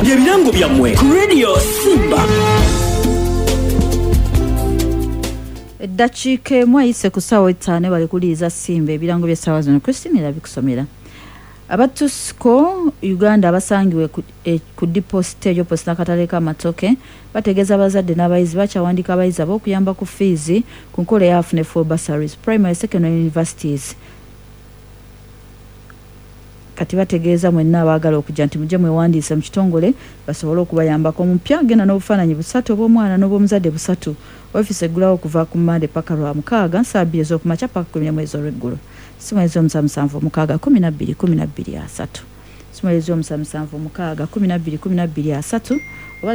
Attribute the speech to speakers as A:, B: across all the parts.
A: byebirango byammwe ku Radio Simba.
B: Eddakiika emu ayise ku ssaawa 5 bali kuliiza Simba ebirango by'essaawa zino. Christine erabikusomera. Abatusco Uganda abasangiwe ku deposit eyo posta katale k'amatoke bategeeza abazadde n'abayizi bakyawandika abayizi ab'okuyamba ku fees ku nkola ya AFNE for bursaries primary secondary universities. Kati bategeeza mwenna abaagala okujja nti mujje mwewandiisa mu kitongole basobole okubayambako omupya genda n'obufaananyi busatu obw'omwana n'obw'omuzadde busatu. Office eggulawo okuva ku Monday paka Lwamukaaga nsaabbiri ez'okumakya paka 10 mwezi olw'eggulu. Simwezi omusanvu mukaaga 12 Simwezi omusanvu mukaaga 12 oba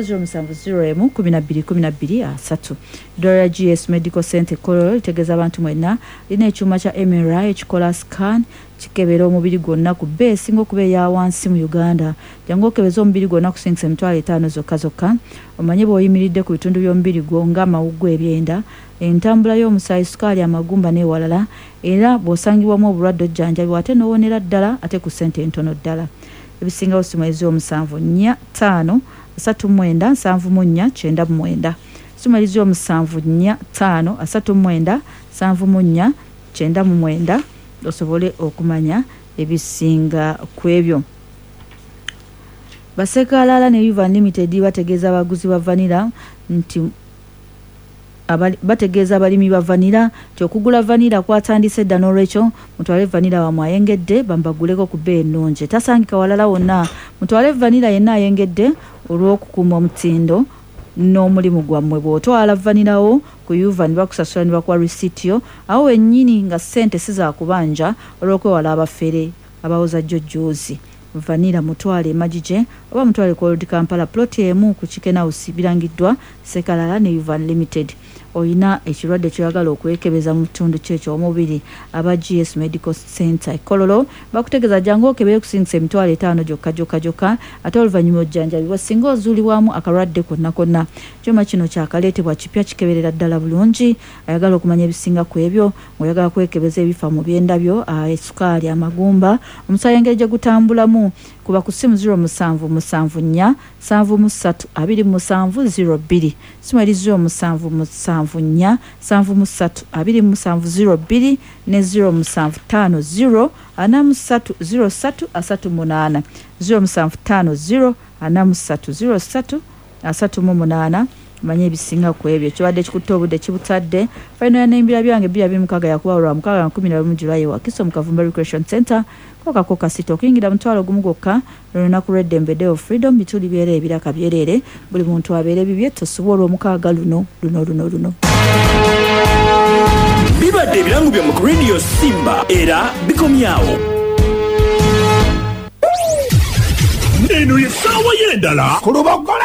B: 0701 Dora GS Medical Center Kololo litegeeza abantu mwenna lina ekyuma kya MRI ekikola scan kikebera omubiri gwonna ku base esinga okuba eya wansi mu Uganda. Jangu okebeza omubiri gwonna kusinga emitwalo 5 zokka. Omanye bw'oyimiridde ku bitundu by'omubiri gwo ng'amawuggwe ebyenda, entambula y'omusaayi, sukaali, amagumba n'ewalala, era bw'osangibwamu obulwadde ojjanjabibwa ate n'owonera ddala ate ku ssente entono ddala. Ebisingawo Simwezi omusanvu 4 5 39 94 Simwezi omusanvu 4 5 39 94 osobole okumanya ebisinga ku ebyo. Basekalala ne Yuvan Limited bategeeza abaguzi ba vanilla nti bategeeza abalimi ba vanilla okugula vanilla kwatandise dda n'olwekyo mutwale vanilla wamwe ayengedde bambaguleko ku bbeeyi ennungi. Tasangika walala wonna, mutwale vanilla yenna ayengedde olw'okukuuma omutindo n'omulimu gwammwe. Bw'otwala vanilla wo ku Yuvan bakusasula ne bakuwa receipt yo awo wennyini nga ssente si za kubanja olw'okwewala abafere abawoza jjojjoozi. Vanilla mutwale Magije oba mutwale Cold Kampala plot emu ku Chicken House birangiddwa Sekalala ne Yuvan Limited. Oyina ekirwadde kyoyagala okwekebeza mu kitundu kyekyo omubiri aba GS Medical Center Kololo bakutegeeza jangu okebeye kusinga emitwalo 5 gyokka ate oluvannyuma ojjanjabibwa singa ozuulibwamu akalwadde konna. Kyuma kino kyakaleetebwa kipya kikeberera ddala bulungi. Ayagala okumanya ebisinga ku ebyo ng'oyagala kwekebeza ebifa mu byendabyo, essukaali, amagumba, omusaayi engeri gye gutambulamu kuba ku simu 0774 732702 Simwezi omusanvu 4 732702 ne 0750 430338 0750 430338 manye ebisinga ku ebyo. Kibadde kikutte obudde kibutadde faino ya nembira byange 26 yakuba Lwamukaaga 11 Julayi wa Kiso mu Kavumba Recreation Center koka sito okuyingira mutwalo gumu gwokka lunaku lw'eddembe Day of Freedom bituli byere ebiraka byerere buli muntu abeere bibye tosobola omukaaga luno.
A: Bibadde ebirango byammwe ku Radio Simba era bikomyawo. Eno ye ssaawa y'endala ku Lubogola